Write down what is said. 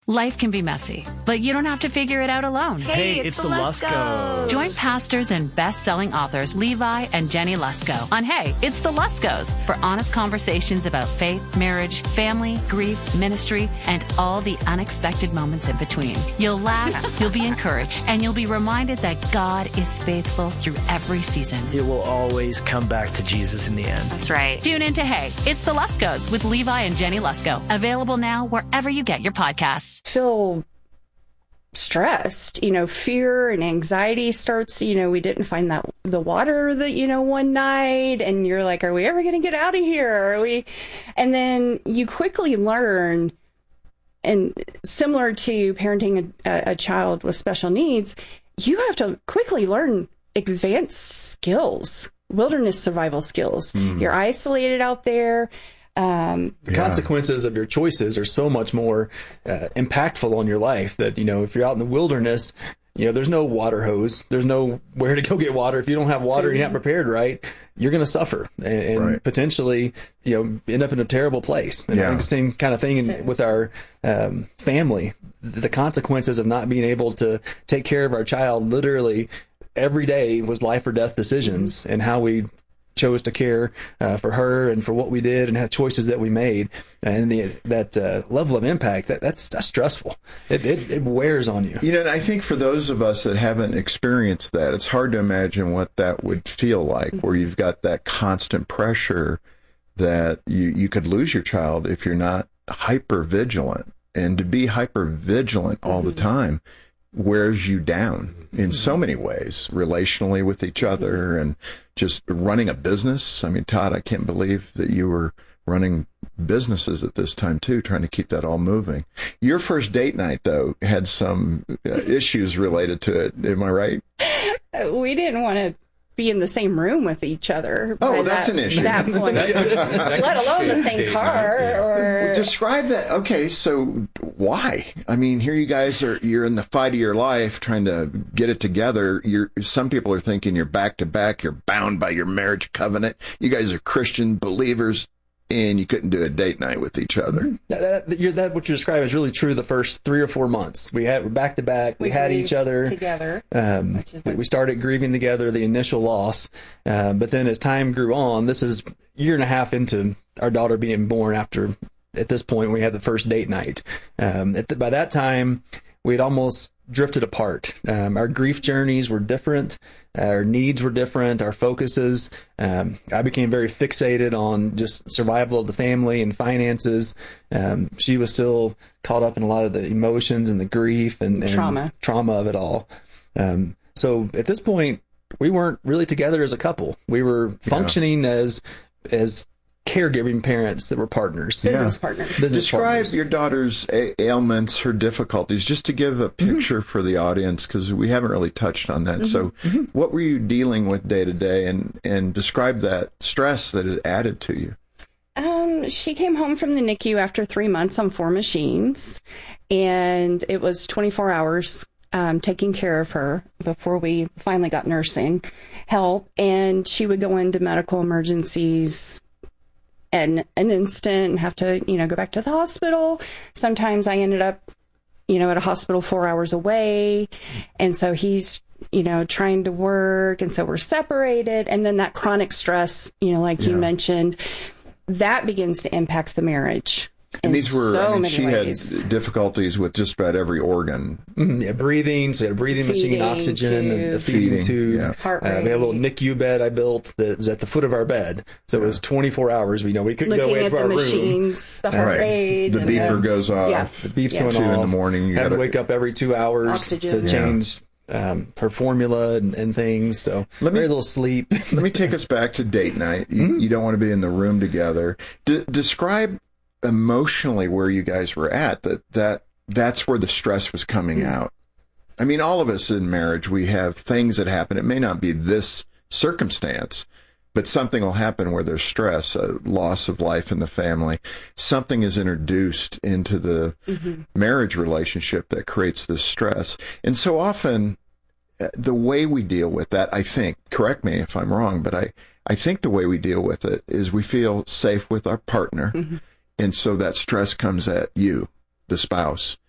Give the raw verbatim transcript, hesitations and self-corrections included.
Life can be messy, but you don't have to figure it out alone. Hey, it's, it's the Luskos. Join pastors and best-selling authors Levi and Jenny Lusko on Hey, It's the Luskos for honest conversations about faith, marriage, family, grief, ministry, and all the unexpected moments in between. You'll laugh, you'll be encouraged, and you'll be reminded that God is faithful through every season. It will always come back to Jesus in the end. That's right. Tune in to Hey, It's the Luskos with Levi and Jenny Lusko. Available now wherever you get your podcasts. Feel stressed, you know, fear and anxiety starts, you know, we didn't find that the water that, you know, one night, and you're like, are we ever going to get out of here? Are we? And then you quickly learn, and similar to parenting a, a child with special needs, you have to quickly learn advanced skills, wilderness survival skills. Mm. You're isolated out there. Um, the consequences of your choices are so much more uh, impactful on your life that, you know, if you're out in the wilderness, you know, there's no water hose, there's no where to go get water. If you don't have water and you're not prepared right, you're going to suffer and, and right. potentially, you know, end up in a terrible place. And yeah. I think the same kind of thing in, with our um, family. The consequences of not being able to take care of our child literally every day was life or death decisions, mm-hmm. and how we chose to care uh, for her and for what we did and have choices that we made, and the that uh, level of impact that that's, that's stressful. It, it it wears on you. You know, and I think for those of us that haven't experienced that, it's hard to imagine what that would feel like, where you've got that constant pressure that you you could lose your child if you're not hyper vigilant, and to be hyper vigilant all the time wears you down in so many ways, relationally with each other and just running a business. I mean, Todd, I can't believe that you were running businesses at this time too, trying to keep that all moving. Your first date night, though, had some uh, issues related to it. Am I right? We didn't want to be in the same room with each other. Oh, that's that, an issue. That point, let alone the same car. Or describe that. Okay, so why? I mean, here you guys are. You're in the fight of your life, trying to get it together. You're. Some people are thinking you're back to back. You're bound by your marriage covenant. You guys are Christian believers, and you couldn't do a date night with each other. That, that, you're, that what you described is really true. The first three or four months, we had back to back. We, we had each other together. Um, we, we started grieving together the initial loss, uh, but then as time grew on, this is a year and a half into our daughter being born. After at this point, we had the first date night. Um, at the, by that time, we had almost drifted apart. Um, our grief journeys were different. Our needs were different. Our focuses. Um, I became very fixated on just survival of the family and finances. Um, she was still caught up in a lot of the emotions and the grief and, and trauma, trauma of it all. Um, so at this point, we weren't really together as a couple. We were functioning yeah. as as caregiving parents that were partners. Business yeah. partners. Business Describe partners. Your daughter's a- ailments, her difficulties, just to give a picture mm-hmm. for the audience, because we haven't really touched on that. Mm-hmm. So mm-hmm. what were you dealing with day to day, and, and describe that stress that it added to you? Um, she came home from the N I C U after three months on four machines, and it was twenty-four hours um, taking care of her before we finally got nursing help, and she would go into medical emergencies in an instant and have to, you know, go back to the hospital. Sometimes I ended up, you know, at a hospital four hours away. And so he's, you know, trying to work. And so we're separated. And then that chronic stress, you know, like yeah. you mentioned, that begins to impact the marriage. And these were, so I mean, many she ways. had difficulties with just about every organ. Mm-hmm. Yeah, breathing, so we had a breathing feeding machine, oxygen, and the feeding, feeding tube. Yeah. Heart rate. Uh, we had a little N I C U bed I built that was at the foot of our bed. So yeah. it was twenty-four hours. We, you know, we couldn't Looking go away at from our the machines, room. the heart right. rate. The beeper the, goes off. Yeah. The beep's yeah. going Two off. in the morning. You had gotta to wake up every two hours Oxygen. to change um, her formula and, and things. So let me, very little sleep. Let me take us back to date night. You, mm-hmm. you don't want to be in the room together. D- describe emotionally where you guys were at, that that that's where the stress was coming out. I mean, all of us in marriage, we have things that happen. It may not be this circumstance, but something will happen where there's stress, a loss of life in the family. Something is introduced into the mm-hmm. marriage relationship that creates this stress. And so often the way we deal with that, I think, correct me if I'm wrong, but I, I think the way we deal with it is we feel safe with our partner. Mm-hmm. And so that stress comes at you, the spouse,